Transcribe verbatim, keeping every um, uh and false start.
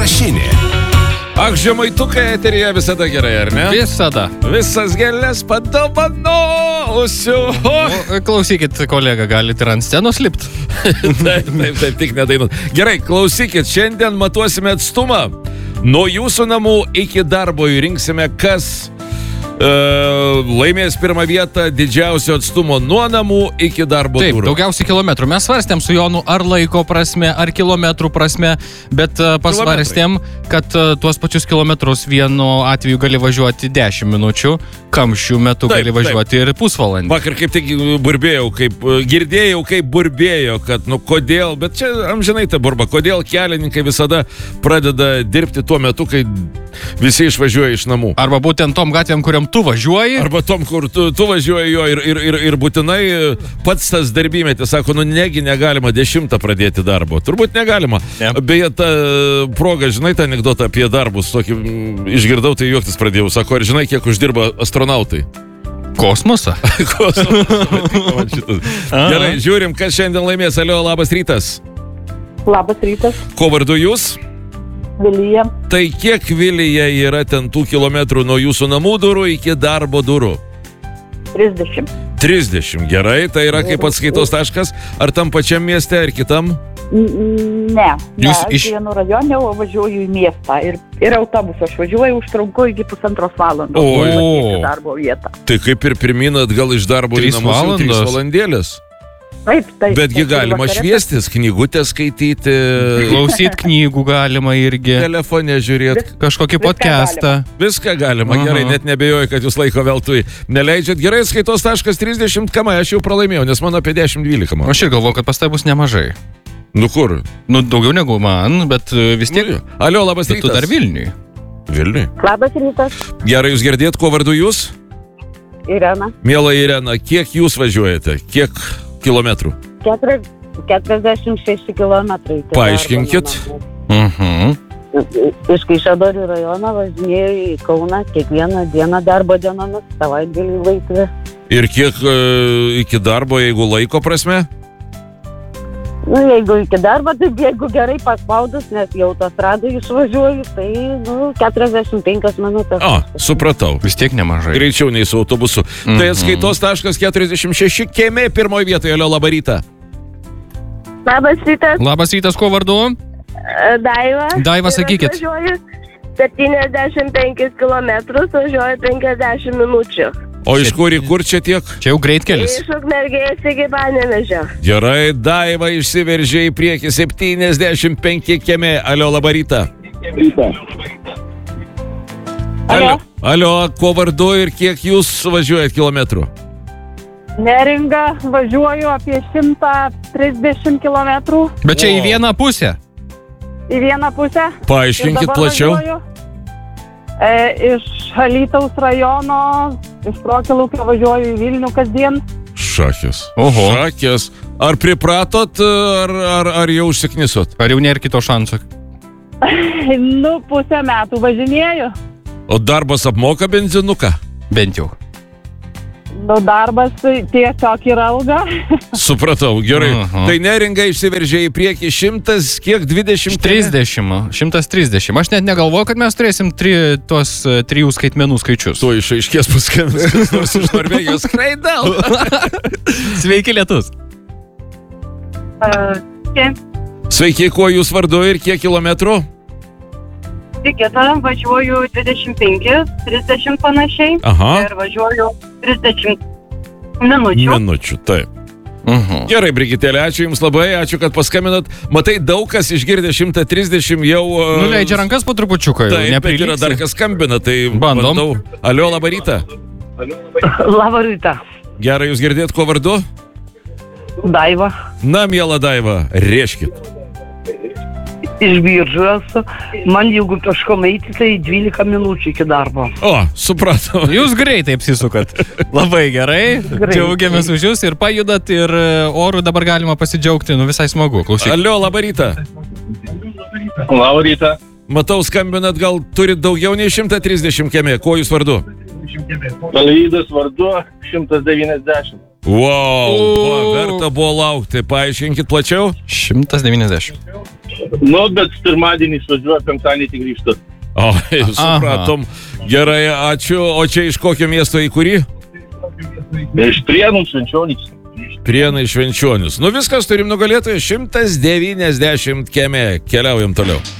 Mašinė. Ak, žemaitukai eteryje visada gerai, ar ne? Visada. Visas gėlės padovanosiu. Klausykit, kolega, galite ir ant scenos lipti. Taip, taip, taip, tik nedainuot. Gerai, klausykit, šiandien matuosime atstumą. Nuo jūsų namų iki darbo įrinksime, kas uh, laimės pirmą vietą didžiausio atstumo nuo namų iki darbo Taip, durų. daugiausiai kilometrų. Mes svarstėm su Jonu ar laiko prasme, ar kilometrų prasme, bet uh, pasvarstėm, kad uh, tuos pačius kilometrus vienu atveju gali važiuoti dešimt minučių, kamščių metu Taip, gali važiuoti taip. ir pusvalandį. Vakar kaip tik burbėjau, kaip, girdėjau, kaip burbėjo, kad nu kodėl, bet čia amžinai ta burba, kodėl kelininkai visada pradeda dirbti tuo metu, kai visi išvažiuoja iš namų. Arba būtent tom gatvėm, kuriam tu važiuoji. Arba tom, kur tu, tu važiuoji jo ir, ir, ir, ir būtinai pats tas darbymetis sako, nu negi negalima dešimtą pradėti darbo. Turbūt negalima. Ne. Beje, ta proga, žinai tą anekdotą apie darbus, tokį išgirdau, tai juoktis pradėjau. Sako, ar žinai, kiek uždirba astronautai? Kosmosą. Kosmosą. Gerai, žiūrim, kas šiandien laimės. Alio, labas rytas. Labas rytas. Ko vardu jūs? Vilija. Tai kiek, Vilija, yra ten tų kilometrų nuo jūsų namų durų iki darbo durų? trisdešimt. trisdešimt, gerai. Tai yra kaip atskaitos taškas? Ar tam pačiam mieste, ar kitam? Ne. Jūs ne, iš- vienu rajone, o važiuoju į miestą. Ir, ir autobusą aš važiuoju, užtrunku iki pusantros valandos. O. kol pasieksiu darbo vietą. Tai kaip ir pirmin atgal iš darbo į Trys namus jau trys valandos. valandėlės. Taip, taip. Betgi taip, galima vakare- šviestis, knygutę skaityti, Klausyt knygų galima irgi. telefone žiūrėti. Kažkokį Viską podcastą. Viską galima, Aha. gerai, net nebejoju, kad jūs laiko veltui neleidžiat. Gerai, skaitos taškas trisdešimt km, aš jau pralaimėjau, nes mano apie dešimt dvylika. Aš ir galvoju, kad pas tai bus nemažai. Nu kur? Nu, daugiau negu man, bet uh, vis tiek. Nu, Alio, labas Bet tu rytas. dar Vilniui. Vilniui. Labas rytas. Gerai, jūs girdėt, kuo vardu jūs? Irena. Miela Irena, kiek jūs važiuojate? Kiek kilometrų? Keturi- keturiasdešimt šeši kilometrai. iki Paaiškinkit. darbo nuo Mhm. namų. Iš Kaišiadorių rajono važinėjau į Kauną kiekvieną dieną darbo dienomis, savaitgalį laisvi. Ir kiek e, iki darbo, jeigu laiko prasme? Nu, jeigu iki darbo, tai jeigu gerai paspaudus, nes jau tos radai išvažiuoju, tai, nu, keturiasdešimt penkias minutės. O, supratau. Vis tiek nemažai. Greičiau nei su autobusu. Mhm. Tai atskaitos taškas keturiasdešimt šeši kėmė pirmoje vietoje. Alio, labą rytą. Labas rytas, Labas rytas, kuo vardu? Daiva. Daiva, Ir aš sakykit. Važiuoju septyniasdešimt penkis kilometrus, važiuoju penkiasdešimt minučių. O iš kur į kur čia tiek? Čia jau greitkelis. Iš Ukmergės iki Panevėžio. Gerai, Daiva išsiveržė į priekį septyniasdešimt penki kėmė. Alio, labą rytą. Alio. Alio, kuo vardu ir kiek jūs važiuojat kilometrų? Neringa, važiuoju apie šimtą trisdešimt kilometrų Bet čia į O. vieną pusę. į vieną pusę. Paaiškinkit Ir dabar plačiau. važiuoju, E, iš Alytaus rajono, iš Prokilūkio važiuoju į Vilnių kasdien. Šakės. Oho. Šakės. Ar pripratot, ar, ar, ar jau užsiknisot? Ar jau nėra kito šanso? Nu, pusę metų važinėju. O darbas apmoka benzinuką? Bent jau. Nu, darbas tiesiog yra alga. Supratau, gerai. Aha. Tai Neringa išsiveržė į priekį šimtas, kiek dvidešimt? trisdešimt. šimtas trisdešimt. Aš net negalvoju, kad mes turėsim tri, tuos e, trijų skaitmenų skaičius. Tuo išaiškės paskambins, kas nors iš Norvegijos skraidau. Sveiki, lietus. Sveiki, kuo jūs vardu ir kiek kilometrų? Tikėta, važiuoju dvidešimt penki, trisdešimt panašiai. Aha. Ir važiuoju trisdešimt minučių. Minučių, taip. Mhm. Gerai, Brigitėlė, ačiū Jums labai, ačiū, kad paskambinat. Matai, daug kas išgirdė šimtą trisdešimt jau... uh, Nuleidžia rankas po trupučiuką. Taip, bet yra dar kas skambina, tai Bandom. bandau. Alio, labą rytą. Labą rytą. Gerai, jūs girdėt, kuo vardu? Daiva. Na, miela Daiva, rėžkit. Iš Biržų esu. Man jeigu kažkom eiti, tai dvylika minučių iki darbo. O, supratau. Jūs greitai apsisukat. Labai gerai. Greit. Džiaugiamės už jūs ir pajudat ir e, orų dabar galima pasidžiaugti. Nu visai smagu. Klausyk. Alio, labą rytą. Labą rytą. Matau, skambinat, gal turit daugiau nei šimtą trisdešimt kėmė. Kuo jūs vardu? Alvydas vardu šimtas devyniasdešimt. Wow, O. va, verta buvo laukti. Paaiškinkit plačiau. šimtas devyniasdešimt. Nu, bet pirmadienį išvažiuoju, penktadienį tik grįžtu. O, supratom. Gerai, ačiū. O čia iš kokio miesto į kurį? Iš Prienų Švenčionys. Prienai Švenčionis. Nu viskas, turim nugalėtoją šimtas devyniasdešimt kemė. Keliaujam toliau.